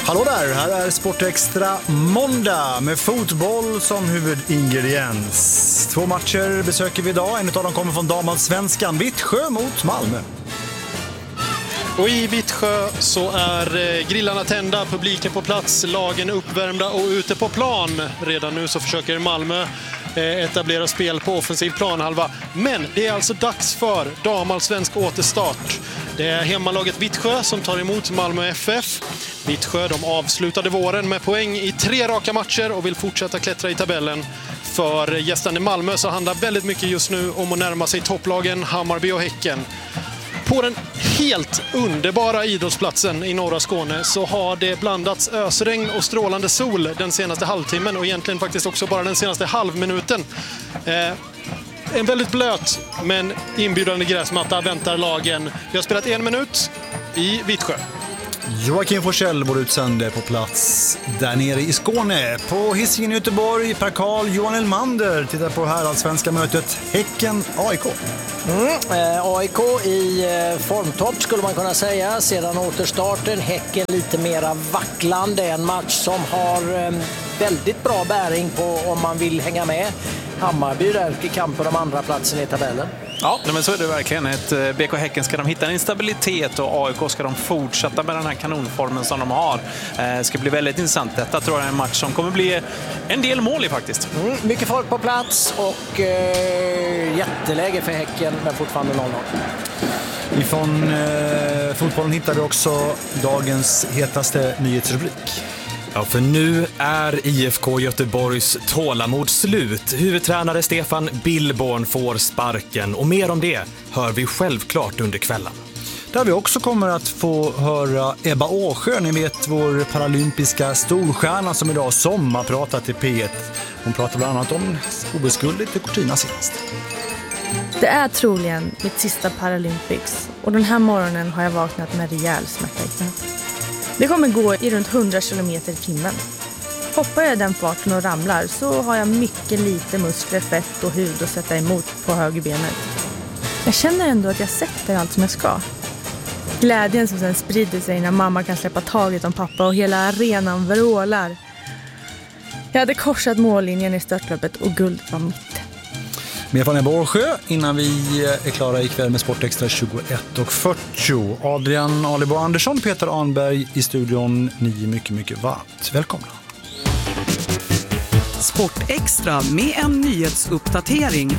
Hallå där, här är Sportextra måndag med fotboll som huvudingrediens. 2 matcher besöker vi idag, en av dem kommer från damallsvenskan, Vittsjö mot Malmö. Och i Vittsjö så är grillarna tända, publiken på plats, lagen uppvärmda och ute på plan. Redan nu så försöker Malmö etablera spel på offensiv planhalva. Men det är alltså dags för damallsvensk återstart. Det är hemmalaget Vittsjö som tar emot Malmö FF. Vittsjö, de avslutade våren med poäng i 3 raka matcher och vill fortsätta klättra i tabellen. För gästande Malmö så handlar väldigt mycket just nu om att närma sig topplagen Hammarby och Häcken. På den helt underbara idrottsplatsen i norra Skåne så har det blandats ösregn och strålande sol den senaste halvtimmen och egentligen faktiskt också bara den senaste halvminuten. En väldigt blöt men inbjudande gräsmatta väntar lagen. Vi har spelat 1 minut i Vittsjö. Joakim Forsell, vår utsände på plats där nere i Skåne. På Hisingen i Göteborg, Per Karl, Johan Elmander tittar på här allsvenska mötet Häcken-AIK. AIK i formtopp skulle man kunna säga. Sedan återstarten, Häcken lite mera vacklande. En match som har väldigt bra bäring på om man vill hänga med. Hammarby där i kampen om andra platsen i tabellen. Ja, men så är det verkligen. Ett BK Häcken ska de hitta en stabilitet och AIK ska de fortsätta med den här kanonformen som de har. Det ska bli väldigt intressant. Detta tror jag är en match som kommer bli en del mål i faktiskt. Mycket folk på plats och jätteläge för Häcken men fortfarande 0-0. Ifrån fotbollen hittar vi också dagens hetaste nyhetsrubrik. Ja, för nu är IFK Göteborgs tålamod slut. Huvudtränare Stefan Billborn får sparken och mer om det hör vi självklart under kvällen. Där vi också kommer att få höra Ebba Åsjö, ni vet vår paralympiska storstjärna som idag sommarpratat i P1. Hon pratar bland annat om OS-guldet till Cortina senast. Det är troligen mitt sista Paralympics och den här morgonen har jag vaknat med rejäl smärta i knät. Det kommer gå i runt 100 km i timmen. Hoppar jag den farten och ramlar så har jag mycket lite muskler, fett och hud att sätta emot på högerbenet. Jag känner ändå att jag sätter allt som jag ska. Glädjen som sen sprider sig när mamma kan släppa taget om pappa och hela arenan vrålar. Jag hade korsat mållinjen i störtloppet och guld var mitt. Mer från Ebba Åsjö innan vi är klara ikväll med Sportextra 21:40. Adrian Alibo Andersson, Peter Arnberg i studion. Ni är mycket varmt välkomna. Sportextra med en nyhetsuppdatering.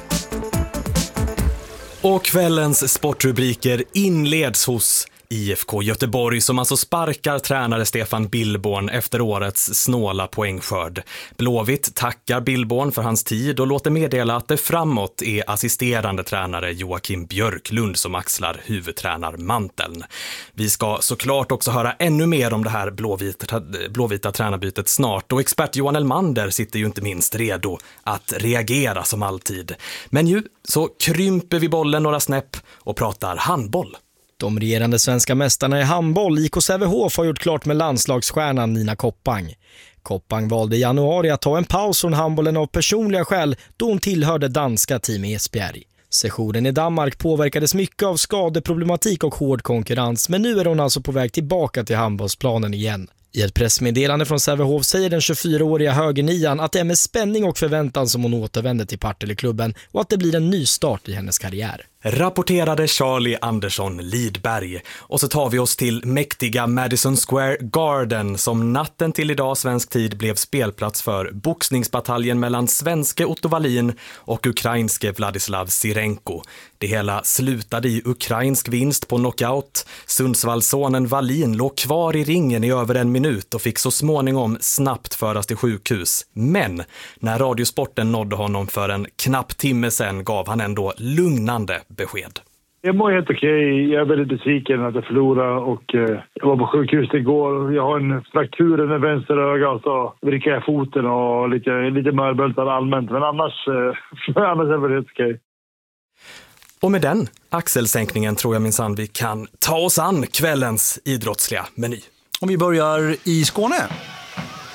Och kvällens sportrubriker inleds hos IFK Göteborg som alltså sparkar tränare Stefan Billborn efter årets snåla poängskörd. Blåvitt tackar Billborn för hans tid och låter meddela att det framåt är assisterande tränare Joakim Björklund som axlar huvudtränarmanteln. Vi ska såklart också höra ännu mer om det här blåvita tränarbytet snart och expert Johan Elmander sitter ju inte minst redo att reagera som alltid. Men nu så krymper vi bollen några snäpp och pratar handboll. De regerande svenska mästarna i handboll, IK Sävehof, har gjort klart med landslagsstjärnan Nina Koppang. Koppang valde i januari att ta en paus från handbollen av personliga skäl då hon tillhörde danska team Esbjerg. Sessionen i Danmark påverkades mycket av skadeproblematik och hård konkurrens, men nu är hon alltså på väg tillbaka till handbollsplanen igen. I ett pressmeddelande från Sävehof säger den 24-åriga högernian att det är med spänning och förväntan som hon återvänder till Partille-klubben och att det blir en ny start i hennes karriär. Rapporterade Charlie Andersson Lidberg. Och så tar vi oss till mäktiga Madison Square Garden som natten till idag svensk tid blev spelplats för boxningsbataljen mellan svenske Otto Wallin och ukrainske Vladislav Sirenko. Det hela slutade i ukrainsk vinst på knockout. Sundsvallsonen Wallin låg kvar i ringen i över 1 minut och fick så småningom snabbt föras till sjukhus. Men när Radiosporten nådde honom för en knapp timme sedan gav han ändå lugnande besked. Jag mår helt okej. Jag är väldigt besviken att jag förlorade och jag var på sjukhus igår. Jag har en fraktur i den vänster öga och så vrickar jag foten och lite mörböltad allmänt. Men annars är det väldigt okej. Och med den axelsänkningen tror jag minsann vi kan ta oss an kvällens idrottsliga meny. Om vi börjar i Skåne.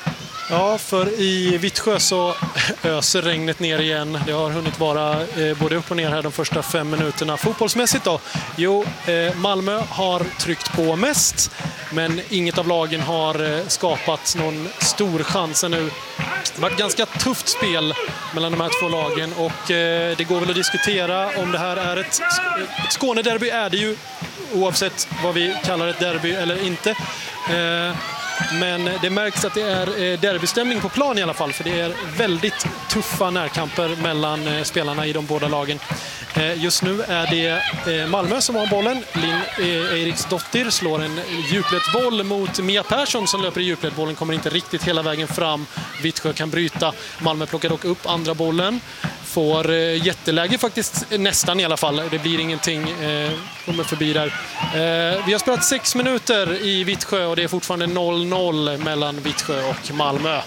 Ja, för i Vittsjö så öser regnet ner igen. Det har hunnit vara både upp och ner här de första 5 minuterna. Fotbollsmässigt då? Jo, Malmö har tryckt på mest, men inget av lagen har skapat någon stor chans ännu. Det var ett ganska tufft spel mellan de här två lagen och det går väl att diskutera om det här är ett Skånederby är det ju, oavsett vad vi kallar ett derby eller inte. Men det märks att det är derbystämning på plan i alla fall, för det är väldigt tuffa närkamper mellan spelarna i de båda lagen. Just nu är det Malmö som har bollen. Linn Eriksdottir slår en djupledsboll mot Mia Persson som löper i djupledsbollen, kommer inte riktigt hela vägen fram. Vittsjö kan bryta. Malmö plockar dock upp andra bollen. Får jätteläge faktiskt, nästan i alla fall. Det blir ingenting, kommer förbi där. Vi har spelat 6 minuter i Vittsjö och det är fortfarande 0-0 mellan Vittsjö och Malmö.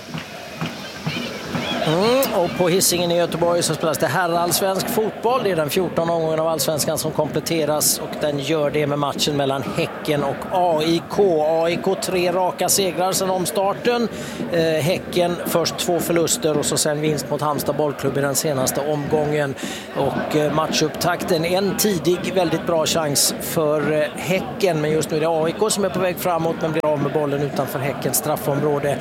Och på Hisingen i Göteborg så spelas det herrallsvensk fotboll. Det är den 14 omgången av allsvenskan som kompletteras och den gör det med matchen mellan Häcken och AIK. AIK 3 raka segrar sedan omstarten. Häcken först 2 förluster och så sen vinst mot Halmstad bollklubb i den senaste omgången. Och matchupptakten, en tidig väldigt bra chans för Häcken, men just nu är det AIK som är på väg framåt men blir av med bollen utanför Häckens straffområde.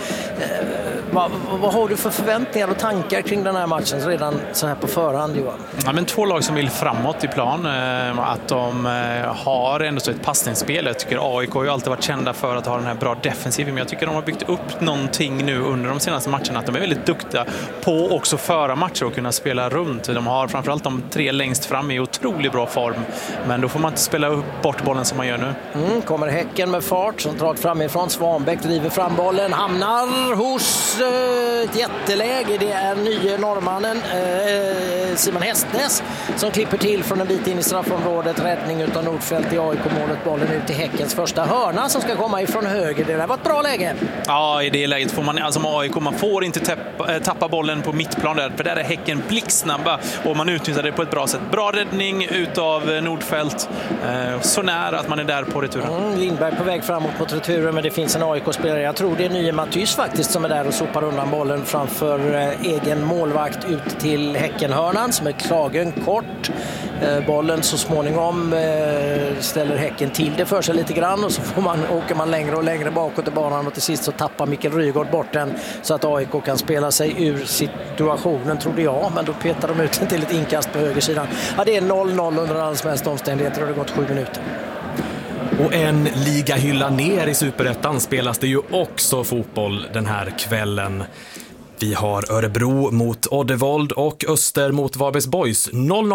Vad har du för förväntningar och tankar kring den här matchen redan så här på förhand, Johan? Ja, men 2 lag som vill framåt i plan, att de har ändå så ett passningsspel. Jag tycker AIK har ju alltid varit kända för att ha den här bra defensiven, men jag tycker de har byggt upp någonting nu under de senaste matcherna, att de är väldigt duktiga på också föra matcher och kunna spela runt. De har framförallt de 3 längst fram i otroligt bra form, men då får man inte spela upp bort bollen som man gör nu. Kommer Häcken med fart, centralt framifrån. Svanbäck driver fram bollen, hamnar hos ett jätteläge. Det är nye norrmannen Simon Hästnäs som klipper till från en bit in i straffområdet. Räddning utan Nordfeldt i AIK-målet. Bollen ut till Häckens första hörna som ska komma ifrån höger. Det där var ett bra läge. Ja, i det läget får man, alltså med AIK, man får inte tappa bollen på mittplan där, för där är Häcken blixtsnabba och man utnyttjar det på ett bra sätt. Bra räddning utav Nordfeldt, så nära att man är där på returen. Lindberg på väg framåt på returen, men det finns en AIK-spelare, jag tror det är nye Matys faktiskt, som är där och sopar undan bollen framför egen målvakt ut till Häckenhörnan som är klagen kort. Bollen så småningom ställer Häcken till det för sig lite grann och så åker man längre och längre bakåt i banan och till sist så tappar Mikael Rygaard bort den så att AIK kan spela sig ur situationen, trodde jag, men då petar de ut den till ett inkast på högersidan. Ja, det är 0-0 under alldeles mest omständigheter och det har gått 7 minuter. Och en ligahylla ner i Superettan spelas det ju också fotboll den här kvällen. Vi har Örebro mot Oddevold och Öster mot Varbergs Boys.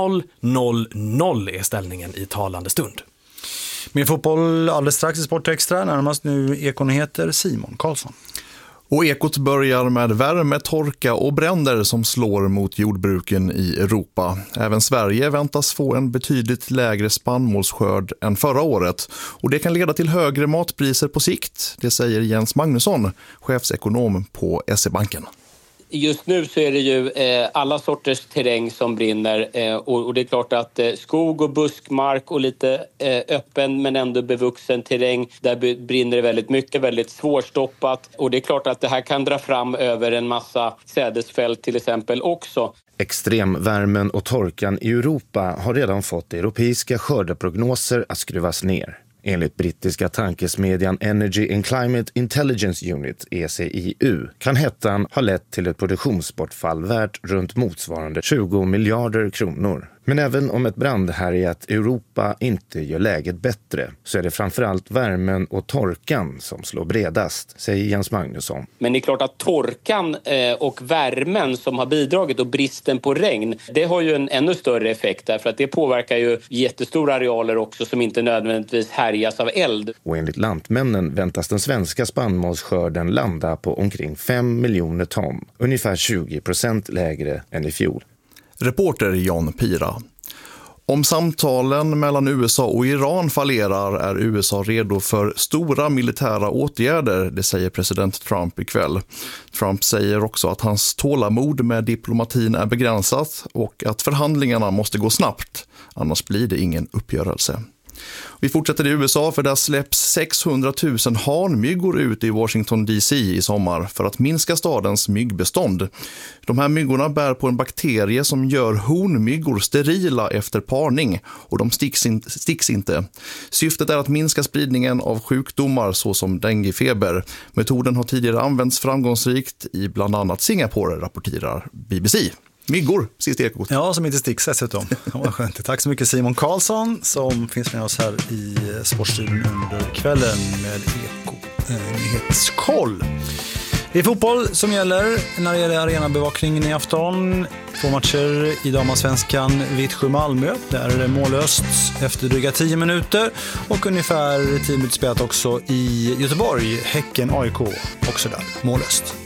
0-0-0-0 är ställningen i talande stund. Med fotboll alldeles strax i Sportextra, närmast nu Ekonyheter Simon Karlsson. Och Ekot börjar med värme, torka och bränder som slår mot jordbruken i Europa. Även Sverige väntas få en betydligt lägre spannmålsskörd än förra året. Och det kan leda till högre matpriser på sikt, det säger Jens Magnusson, chefsekonom på SE-banken. Just nu så är det ju alla sorters terräng som brinner och det är klart att skog och buskmark och lite öppen men ändå bevuxen terräng, där brinner det väldigt mycket, väldigt svårstoppat, och det är klart att det här kan dra fram över en massa sädesfält till exempel också. Extremvärmen och torkan i Europa har redan fått europeiska skördeprognoser att skruvas ner. Enligt brittiska tankesmedjan Energy and Climate Intelligence Unit, ECIU, kan hettan ha lett till ett produktionsbortfall värt runt motsvarande 20 miljarder kronor. Men även om ett brandhärjat Europa inte gör läget bättre så är det framförallt värmen och torkan som slår bredast, säger Jens Magnusson. Men det är klart att torkan och värmen som har bidragit och bristen på regn, det har ju en ännu större effekt därför att det påverkar ju jättestora arealer också som inte nödvändigtvis härjas av eld. Och enligt Lantmännen väntas den svenska spannmålsskörden landa på omkring 5 miljoner ton, ungefär 20% lägre än i fjol. Reporter Jan Pira. Om samtalen mellan USA och Iran fallerar är USA redo för stora militära åtgärder, det säger president Trump ikväll. Trump säger också att hans tålamod med diplomatin är begränsat och att förhandlingarna måste gå snabbt, annars blir det ingen uppgörelse. Vi fortsätter i USA för där släpps 600 000 hanmyggor ut i Washington DC i sommar för att minska stadens myggbestånd. De här myggorna bär på en bakterie som gör honmyggor sterila efter parning och de sticks inte. Syftet är att minska spridningen av sjukdomar såsom denguefeber. Metoden har tidigare använts framgångsrikt i bland annat Singapore, rapporterar BBC. Myggor, sist ekot. Ja, som inte sticks dessutom. Skönt. Tack så mycket Simon Karlsson som finns med oss här i Sportstudion under kvällen med Nyhetskoll. Det är fotboll som gäller när det gäller arenabevakningen i afton. 2 matcher i damallsvenskan, Vittsjö-Malmö. Där är det mållöst efter dryga 10 minuter. Och ungefär 10 minuter spelat också i Göteborg, Häcken-AIK. Också där, mållöst.